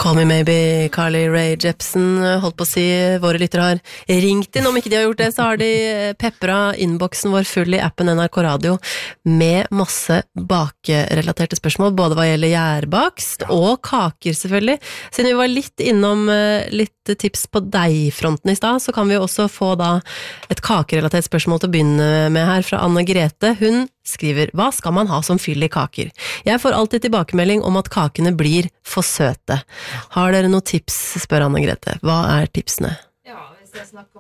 Call Me Maybe, Carly Rae Jepsen, holdt på å si, våre lyttere har ringt inn, om ikke de har gjort det, så har de peppret innboksen vår full i appen NRK Radio med masse bakerelaterte spørsmål, både hva gjelder gjærbakst og kaker selvfølgelig. Siden vi var litt innom litt tips på deigfronten i sted, så kan vi også få da et kakerelatert spørsmål til å begynne med her fra Anne Grete. Hun skriver, hva skal man ha som fyll i kaker? Jeg får alltid tilbakemelding om at kakene blir for søte. Har dere noen tips, spør Anne Grete. Hva er tipsene? Ja, hvis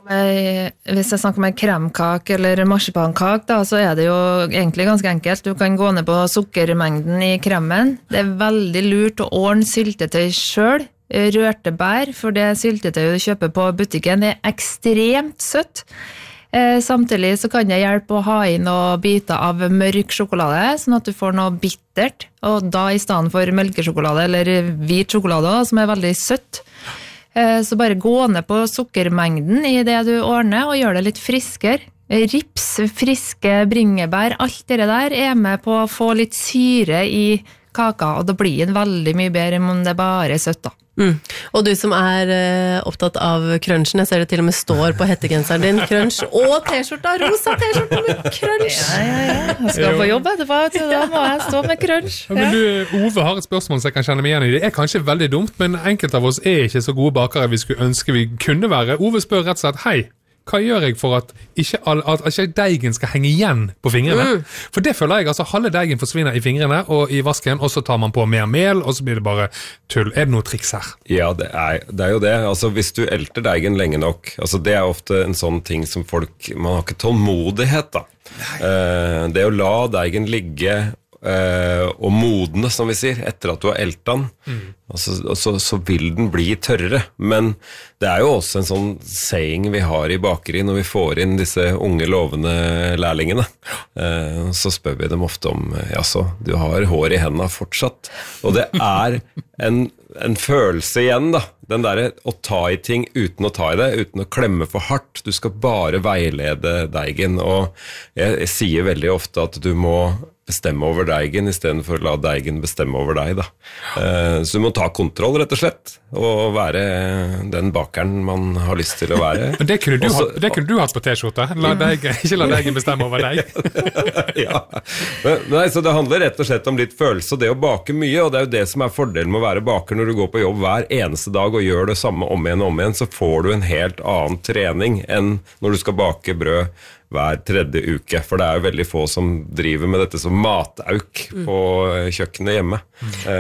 jeg snakker om en kremkake eller marsipankake, da, så er det jo egentlig ganske enkelt. Du kan gå ned på sukkermengden i kremen. Det er veldig lurt å ordne syltetøy selv. Rørte bær, for det syltetøy du kjøper på butikken er ekstremt søtt. Samtidig så kan det hjelpe å ha inn noen biter av mørk sjokolade, sånn at du får noe bittert, og da i stedet for melkesjokolade eller hvit sjokolade, som er veldig søtt. Så bare gå ned på sukkermengden i det du ordner, og gjør det litt friskere. Rips, friske bringebær, alt det der er med på å få litt syre i kaka, og da blir det veldig mye bedre enn om det bare er søtt da. Og du som er opptatt av crunchen, jeg ser det til og med står på hettegenseren din, crunch, og t-skjorta, rosa t-skjorta med crunch. Ja, jeg skal på jobb etterpå, da må jeg stå med crunch. Men du, Ove har et spørsmål så jeg kan kjenne meg igjen i. Det er kanskje veldig dumt, men enkelte av oss er ikke så gode bakere vi skulle ønske vi kunne være. Ove spør rett og slett, hei, hva gjør jeg for at ikke deigen skal henge igjen på fingrene? For det føler jeg, altså halve deigen forsvinner i fingrene og i vasken, og så tar man på mer mel, og så blir det bare tull. Er det noe triks her? Ja, det er jo det. Altså hvis du elter deigen lenge nok, altså det er ofte en sånn ting som man har ikke tålmodighet da. Det å la deigen ligge og modne, som vi sier, etter at du har elt den, så vil den bli tørrere. Men det er jo også en sånn saying vi har i bakeri når vi får inn disse unge lovende lærlingene. Så spør vi dem ofte om, jaså, du har hår i hendene fortsatt. Og det er en følelse igjen da, den der å ta i ting uten å ta i det, uten å klemme for hardt. Du skal bare veilede deigen, og jeg sier veldig ofte at du må bestemme over deigen i stedet for å la deigen bestemme over deg da. Så du må ta kontroll rett og slett, og være den bakeren man har lyst til å være. Det kunne du hatt på t-skjorte, ikke la deigen bestemme over deg. Ja, nei, så det handler rett og slett om litt følelse, og det å bake mye, og det er jo det som er fordelen med å være baker når du går på jobb hver eneste dag og gjør det samme om igjen, så får du en helt annen trening enn når du skal bake brød hver tredje uke, for det er jo veldig få som driver med dette som matauk på kjøkkenet hjemme.